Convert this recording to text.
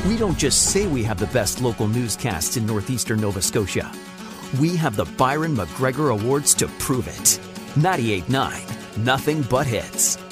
We don't just say we have the best local newscasts in northeastern Nova Scotia. We have the Byron McGregor Awards to prove it. 98.9, nothing but hits.